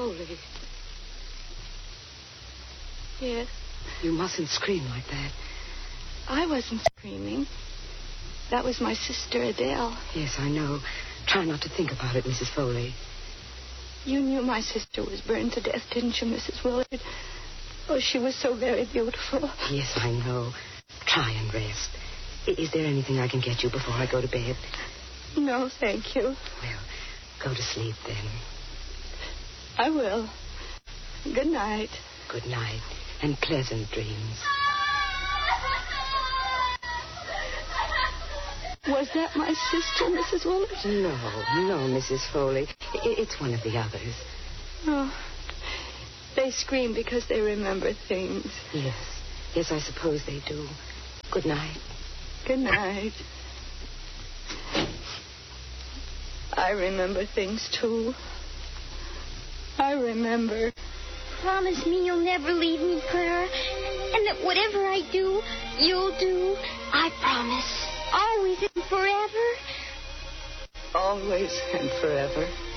Foley. Yes? You mustn't scream like that. I wasn't screaming. That was my sister, Adele. Yes, I know. Try not to think about it, Mrs. Foley. You knew my sister was burned to death, didn't you, Mrs. Willard? Oh, she was so very beautiful. Yes, I know. Try and rest. Is there anything I can get you before I go to bed? No, thank you. Well, go to sleep then. I will. Good night. Good night, and pleasant dreams. Was that my sister, Mrs. Willard? No, Mrs. Foley. It's one of the others. Oh. They scream because they remember things. Yes, I suppose they do. Good night. Good night. I remember things, too. I remember. Promise me you'll never leave me, Clara. And that whatever I do, you'll do. I promise. Always and forever. Always and forever.